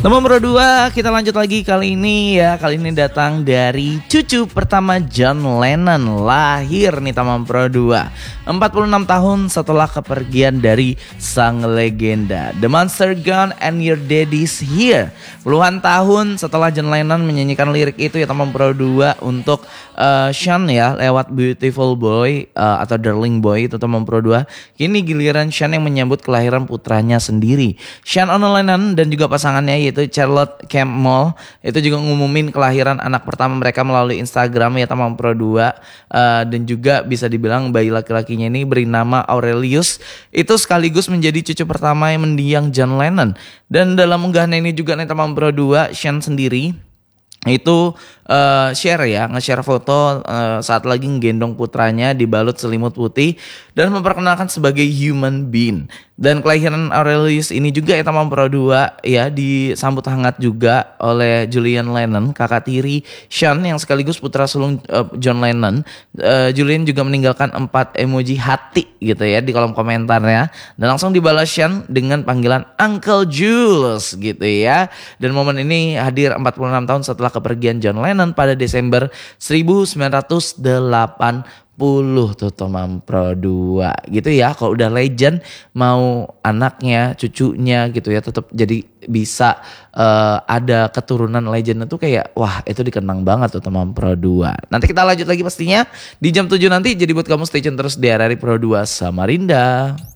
Nomor 2 kita lanjut lagi kali ini datang dari cucu pertama John Lennon. Lahir nih Tamam Pro 2 46 tahun setelah kepergian dari sang legenda. The Monster Gone and Your Daddy's Here. Puluhan tahun setelah John Lennon menyanyikan lirik itu ya Tamam Pro 2 untuk Sean ya lewat Beautiful Boy atau Darling Boy itu Tamam Pro 2. Kini giliran Sean yang menyambut kelahiran putranya sendiri. Sean Lennon dan juga pasangannya yaitu Charlotte Campbell itu juga ngumumin kelahiran anak pertama mereka melalui Instagram ya Tamam Pro 2 dan juga bisa dibilang bayi laki-lakinya ini beri nama Aurelius. Itu sekaligus menjadi cucu pertama yang mendiang John Lennon. Dan dalam unggahan ini juga nih Tamam Pro 2 Sean sendiri itu nge-share foto saat lagi nggendong putranya dibalut selimut putih dan memperkenalkan sebagai human being. Dan kelahiran Aurelius ini juga ya Tamam Pro 2 ya disambut hangat juga oleh Julian Lennon, kakak tiri Sean yang sekaligus putra sulung John Lennon. Julian juga meninggalkan 4 emoji hati gitu ya di kolom komentarnya dan langsung dibalas Sean dengan panggilan Uncle Jules gitu ya. Dan momen ini hadir 46 tahun setelah kepergian John Lennon pada Desember 1980 tuh Tamam Pro 2 gitu ya. Kalau udah legend mau anaknya, cucunya gitu ya tetap jadi bisa ada keturunan legend itu kayak wah itu dikenang banget tuh Tamam Pro 2. Nanti kita lanjut lagi pastinya di jam 7 nanti. Jadi buat kamu stay tune terus di RRI Pro 2 Samarinda.